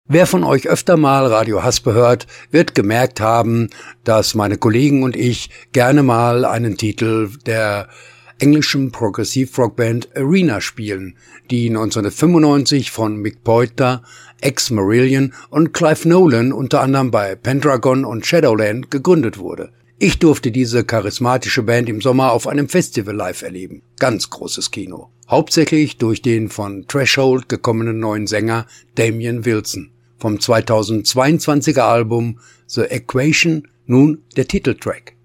Wer von euch öfter mal Radio Haspe hört, wird gemerkt haben, dass meine Kollegen und ich gerne mal einen Titel der englischen Progressive Rock Band Arena spielen, die 1995 von Mick Pointer, ex-Marillion und Clive Nolan unter anderem bei Pendragon und Shadowland gegründet wurde. Ich durfte diese charismatische Band im Sommer auf einem Festival live erleben. Ganz großes Kino. Hauptsächlich durch den von Threshold gekommenen neuen Sänger Damien Wilson. Vom 2022er Album The Equation nun der Titeltrack.